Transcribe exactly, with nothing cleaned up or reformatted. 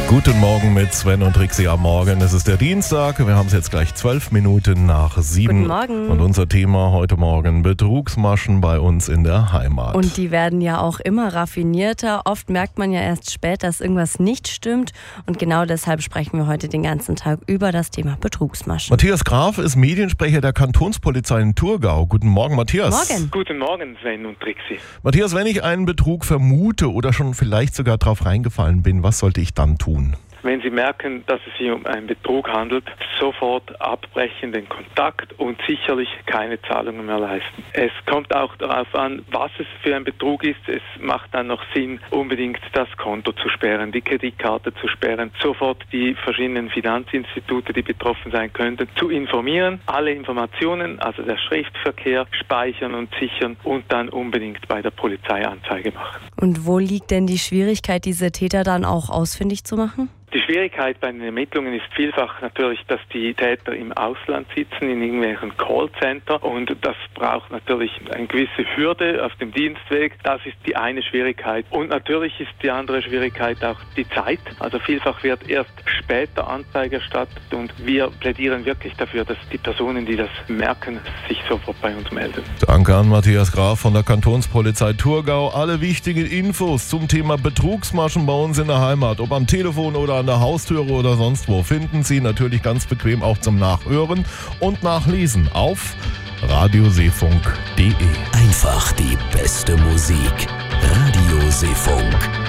Guten Morgen mit Sven und Trixie am Morgen. Es ist der Dienstag. Wir haben es jetzt gleich zwölf Minuten nach sieben. Guten Morgen. Und unser Thema heute Morgen: Betrugsmaschen bei uns in der Heimat. Und die werden ja auch immer raffinierter. Oft merkt man ja erst spät, dass irgendwas nicht stimmt. Und genau deshalb sprechen wir heute den ganzen Tag über das Thema Betrugsmaschen. Matthias Graf ist Mediensprecher der Kantonspolizei in Thurgau. Guten Morgen, Matthias. Morgen. Guten Morgen, Sven und Trixie. Matthias, wenn ich einen Betrug vermute oder schon vielleicht sogar drauf reingefallen bin, was sollte ich dann tun? Wenn Sie merken, dass es sich um einen Betrug handelt, sofort abbrechen den Kontakt und sicherlich keine Zahlungen mehr leisten. Es kommt auch darauf an, was es für ein Betrug ist. Es macht dann noch Sinn, unbedingt das Konto zu sperren, die Kreditkarte zu sperren, sofort die verschiedenen Finanzinstitute, die betroffen sein könnten, zu informieren, alle Informationen, also der Schriftverkehr, speichern und sichern und dann unbedingt bei der Polizei Anzeige machen. Und wo liegt denn die Schwierigkeit, diese Täter dann auch ausfindig zu machen? Die Schwierigkeit bei den Ermittlungen ist vielfach natürlich, dass die Täter im Ausland sitzen, in irgendwelchen Callcenter, und das braucht natürlich eine gewisse Hürde auf dem Dienstweg. Das ist die eine Schwierigkeit. Und natürlich ist die andere Schwierigkeit auch die Zeit. Also vielfach wird erst später Anzeige erstattet und wir plädieren wirklich dafür, dass die Personen, die das merken, sich sofort bei uns melden. Danke an Matthias Graf von der Kantonspolizei Thurgau. Alle wichtigen Infos zum Thema Betrugsmaschen bei uns in der Heimat, ob am Telefon oder an der Haustüre oder sonst wo, finden Sie natürlich ganz bequem auch zum Nachhören und Nachlesen auf radioseefunk punkt de. Einfach die beste Musik. Radioseefunk.